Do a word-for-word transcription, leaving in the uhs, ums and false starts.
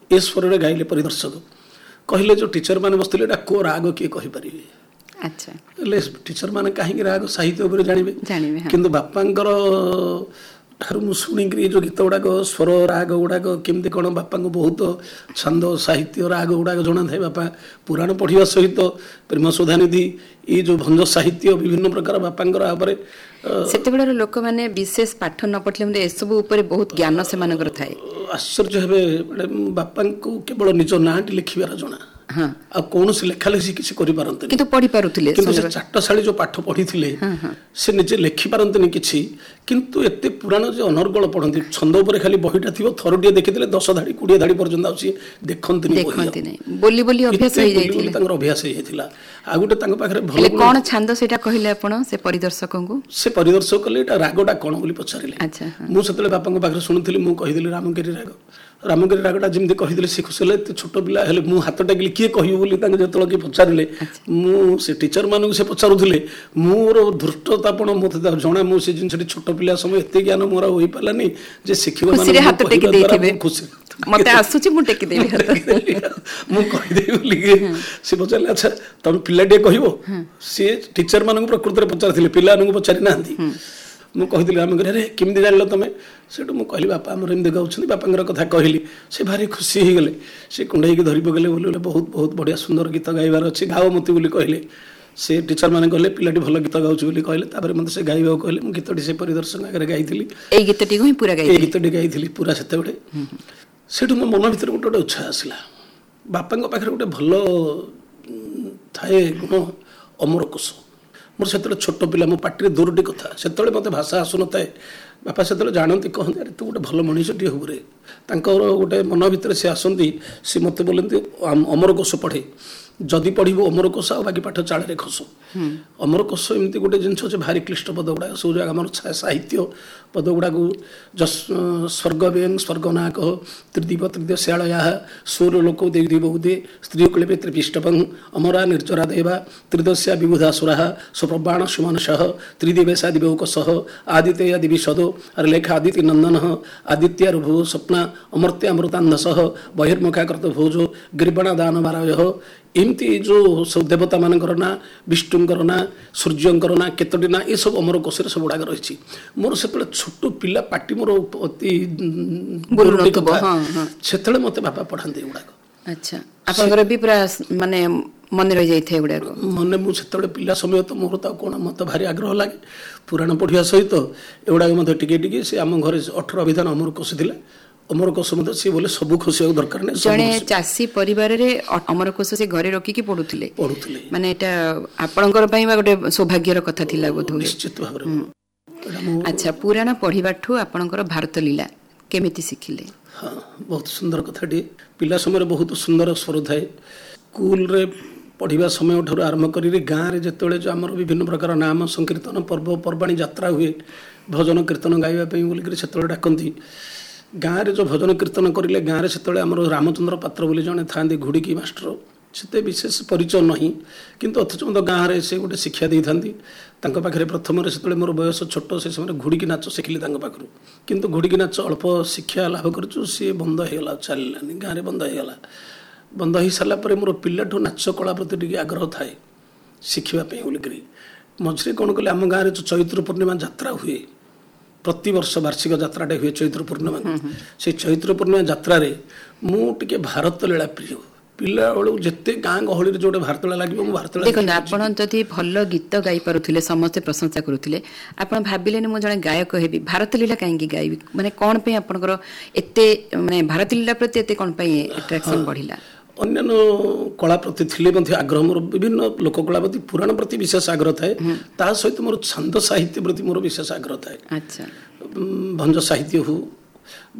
ए स्वर गाइले परिदर्शक कहले जो टीचर मैंने बसते को राग किए कहीपर अच्छा टीचर मैंने कहीं राग साहित्य उपर जानवे किंतु बापांकर ठारू मु शुणिकी जो गीत गुड़ाक स्वर राग गुड़ाक केमती कौन बापा को बहुत छंद साहित्य राग गुड़ाक जना था बापा पुराण पढ़ा सहित प्रेम सुधानिधि ये जो भंज साहित्य विभिन्न प्रकार बापांकर आपर से लोक मैंने विशेष पाठ न पढ़ले एसबू उपर बहुत ज्ञान से थाए आश्चर्य हे बापा को केवल निज नाटी लिखार जना आ कौन से लेखा लेखी किसी किंतु पढ़ी पारुथिले किंतु चाटशाली जो पाठ पढ़ी से निजे लेखि पारंतनी किछि किंतु एते पुराण जो अनर्गल पढ़ती छंद उपर खाली बहीटा थी थरटे देखी दस धाड़ी कोड़े धाड़ी पर्यंत आसी देखते बोली बोली अभ्यास अभ्यास होता आ गोटे पाखे कौन छंद से कहले आपण से परिदर्शक को से परिदर्शक कले रागटा कौन बोली पचारे मुझे बापा पाखे शुणी मुझे रामगिरी राग रामगिरी रागटा जमी कही सी खुशी छोट पिला मु हाथ टेकिली किए कह जो किए पचारे मुझे टीचर मानक से पचारूले मोर धृष्टतापण मत जना मुझे जिन छोट पिला समय एत ज्ञान मोर हो पारानी जे शिक्षक खुशी मते आसुची मु टेकी देबी मु कहि देबी बोली से पचारे अच्छा तुम पिलाटे कहबो सी टीचर मानक प्रकृति में पचारथिले पिला मानक पचारि नांती मु कहि रामगिरी अरे केमती जान तुम से कहली बापा आम एमती गाँव बापा कथा कहली से भारी खुशी हो गले से कुंडे धरी पकड़े बोले बहुत बहुत बढ़िया सुंदर गीत गाइबार अच्छी गाओ मती बोली कहले से टीचर मैंने कहले पिलाटी भल गीत गाँच बोली कहले मत से गाइबा कहले मुझे गीतटी से परिदर्शन आगे गाई गीतटी पूरा गीतटी गाई पूरा से से मो मन भर गोटे गोटे उत्साह आसला बापा पाखे गोटे भल थाए गुण अमर कोश मोर से छोट पिला मो पार्टी दूरटी कथा से मत भाषा आसु न बापा से जानती कहते अरे तू गोटे भल मनीषटी हो रे गोटे मन भितर से आसती सी मत बोलती अमर कोश पढ़े जदि पढ़ो अमर कोश आ बाकी पाठ चाड़े खस अमर कोश एमती गोटे जिन भारी क्लिष्ट पद गुड़ा सब आम साहित्य पद गुड़ा स्वर्ग व्यंग स्वर्गनाक त्रिदीप त्रिदश्यालया सूर्य लोक देवदे स्त्री कुले त्रिपिष्टपं अमरा निर्जरा देवा त्रिदश्या विबुधासुरा स्वप्रबाण सुमनश त्रिदिवेशा दिवौकस आदित्य दिविशदो अरे लेखा आदित्य नंदन आदित्य रुभु स्वप्ना अमर्त्या अमृतान्धस बहिर्मुखा कृत भोजो गिरिबणा दान बारय एमती जो सब देवता मानकर ना विष्णुंकर ना सूर्यंकर ना केतोटी ना ये सब अमर कोश सब गुड़ाक रही मोर से छोट पिला पार्टी मोर अति से मत बापा पढ़ाते गुड़ाक अच्छा आपनकर भी पूरा माने मन रही जाइथे गुड़ाक मन मुझे पिला समय तो मोर तो कौन मत भारी आग्रह लगे पुराण पढ़िया सहित एगुड़ा मत टिके टिके से आम घर अठर अभिधान अमर कोश थिला अमर कोश मत सी बोले सब खुशी दरकार नहीं जड़े चाषी परिवार रे अमर कोश से घरे रखिकी पढ़ुले पढ़ुले माने एटा आपनकर पई गोटे सौभाग्यर कथा थिला बोध निश्चित भाव अच्छा पुराण पढ़िबाठू आपनकर भारत लीला केमिति सिखिले हाँ बहुत सुंदर कथाटी पिला समय बहुत सुंदर स्वर थाए स्कूल रे पढ़ा समय ठार आरंभ कर गाँव में जिते जो आम विभिन्न प्रकार नाम संकीर्तन पर्वपर्वाणी यात्रा हुए भजन कीर्तन गाइबापी बोलिक से डाकती गाँव में जो भजन कीर्तन करें गाँव में से आम रामचंद्र पात्र बोली जड़े था घुड़िकी मास्टर से विशेष परिचय नहीं किंतु अथच मत गाँव में से गोटे शिक्षा दे था पाखे प्रथम से मोर बयस छोट से समय घुड़िकी नाच शिखिली पाखु किंतु घुड़िकी नाच अल्प शिक्षा लाभ कर सी बंद होगा चललानी गाँव में बंद होगा बंद हो सारापर मोर पिलाठू नाच कला प्रति टे आग्रह थाए शिखापी बोलिक मझे कौन कले आम गाँव में जो चैत्र पूर्णिमा यात्रा हुए प्रति वर्ष वार्षिक यात्राटे हुए चैत्र पूर्णिमा से चैत्र पूर्णिमा यात्रा मुझे भारत लीला प्रिय पिला बेलू जिते गाँ गहली जो भारत लीला लगे भारत देखो आपड़ जदि भल गीत गाई पारुले समस्ते प्रशंसा करुले आपड़ भाविले मुझे जड़े गायक हेबी भारत लीला कहीं गायबी माने कौन पे आपनकर एते माने भारत लीला प्रति एते कौन पे अट्रैक्शन बढ़िला अन्य कला प्रति थे आग्रह मोर विभिन्न लोककला प्रति पुराण प्रति विशेष आग्रह थाए ता सहित मोर छंद साहित्य प्रति मोर विशेष आग्रह थाए अच्छा भंज साहित्य हो